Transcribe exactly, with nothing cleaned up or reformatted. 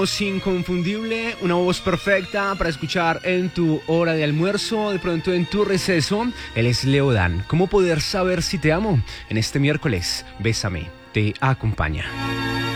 voz inconfundible, una voz perfecta para escuchar en tu hora de almuerzo, de pronto en tu receso. Él es Leodan. ¿Cómo poder saber si te amo? En este miércoles, Bésame te acompaña.